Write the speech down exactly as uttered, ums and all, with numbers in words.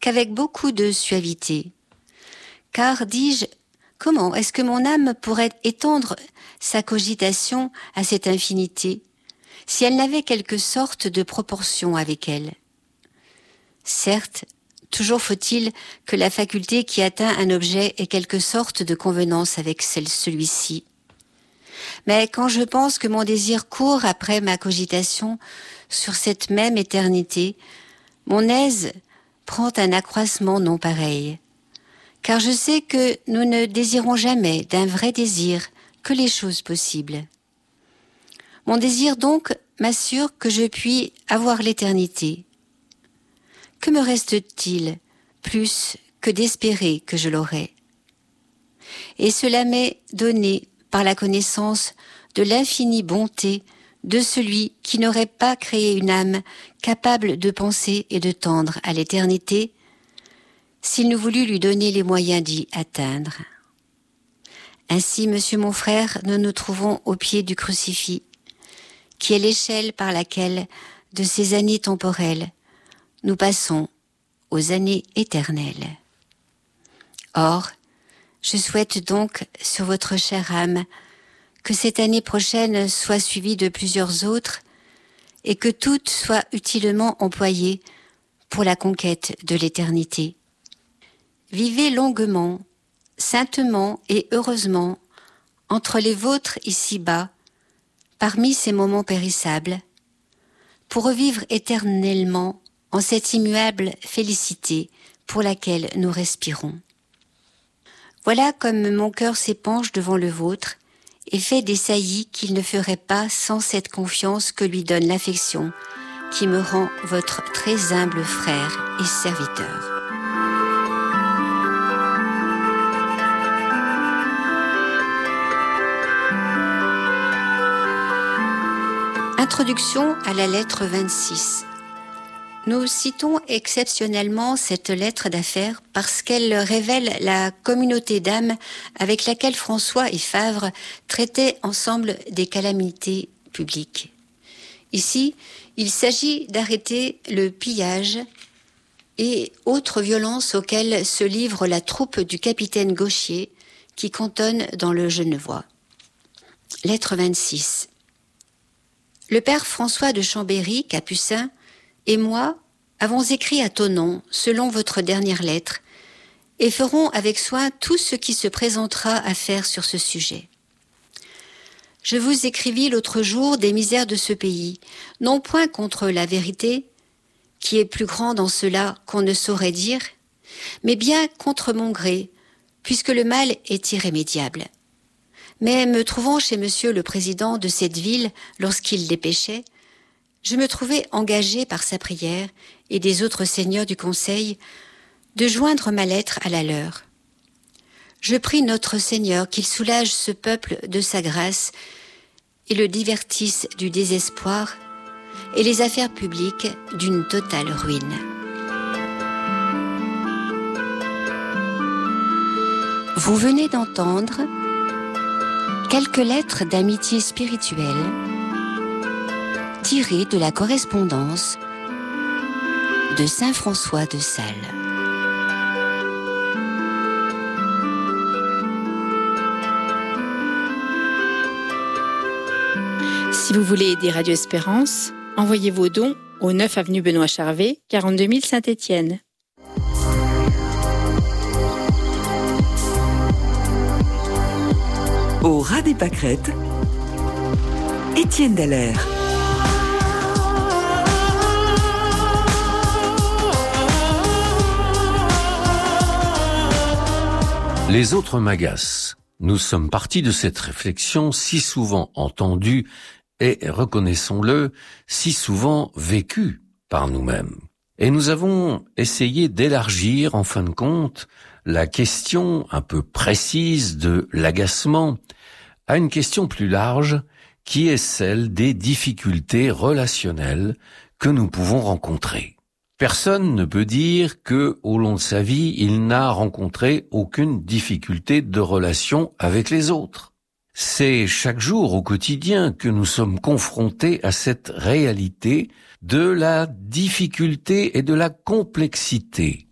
qu'avec beaucoup de suavité. Car, dis-je, comment est-ce que mon âme pourrait étendre sa cogitation à cette infinité, si elle n'avait quelque sorte de proportion avec elle? Certes, toujours faut-il que la faculté qui atteint un objet ait quelque sorte de convenance avec celle, celui-ci. Mais quand je pense que mon désir court après ma cogitation sur cette même éternité, mon aise prend un accroissement non pareil. Car je sais que nous ne désirons jamais d'un vrai désir que les choses possibles. Mon désir donc m'assure que je puis avoir l'éternité. Que me reste-t-il plus que d'espérer que je l'aurai? Et cela m'est donné par la connaissance de l'infinie bonté de celui qui n'aurait pas créé une âme capable de penser et de tendre à l'éternité, s'il nous voulut lui donner les moyens d'y atteindre. Ainsi, monsieur mon frère, nous nous trouvons au pied du crucifix, qui est l'échelle par laquelle, de ces années temporelles, nous passons aux années éternelles. Or, je souhaite donc, sur votre chère âme, que cette année prochaine soit suivie de plusieurs autres et que toutes soient utilement employées pour la conquête de l'éternité. Vivez longuement, saintement et heureusement entre les vôtres ici-bas, parmi ces moments périssables, pour revivre éternellement en cette immuable félicité pour laquelle nous respirons. Voilà comme mon cœur s'épanche devant le vôtre et fait des saillies qu'il ne ferait pas sans cette confiance que lui donne l'affection qui me rend votre très humble frère et serviteur. Introduction à la lettre vingt-six. Nous citons exceptionnellement cette lettre d'affaires parce qu'elle révèle la communauté d'âmes avec laquelle François et Favre traitaient ensemble des calamités publiques. Ici, il s'agit d'arrêter le pillage et autres violences auxquelles se livre la troupe du capitaine Gauchier qui cantonne dans le Genevois. Lettre vingt-six. Le père François de Chambéry, capucin, et moi avons écrit à ton nom, selon votre dernière lettre, et ferons avec soin tout ce qui se présentera à faire sur ce sujet. Je vous écrivis l'autre jour des misères de ce pays, non point contre la vérité, qui est plus grande en cela qu'on ne saurait dire, mais bien contre mon gré, puisque le mal est irrémédiable. Mais me trouvant chez monsieur le président de cette ville lorsqu'il dépêchait, je me trouvais engagé par sa prière et des autres seigneurs du conseil de joindre ma lettre à la leur. Je prie notre Seigneur qu'il soulage ce peuple de sa grâce et le divertisse du désespoir et les affaires publiques d'une totale ruine. Vous venez d'entendre quelques lettres d'amitié spirituelle tirées de la correspondance de saint François de Sales. Si vous voulez aider Radio Espérance, envoyez vos dons au neuf avenue Benoît Charvet, quarante-deux mille Saint-Étienne. Au ras des pâquerettes, Étienne Dallaire. Les autres m'agacent. Nous sommes partis de cette réflexion si souvent entendue et, reconnaissons-le, si souvent vécue par nous-mêmes. Et nous avons essayé d'élargir, en fin de compte, la question un peu précise de l'agacement à une question plus large qui est celle des difficultés relationnelles que nous pouvons rencontrer. Personne ne peut dire que, au long de sa vie, il n'a rencontré aucune difficulté de relation avec les autres. C'est chaque jour au quotidien que nous sommes confrontés à cette réalité de la difficulté et de la complexité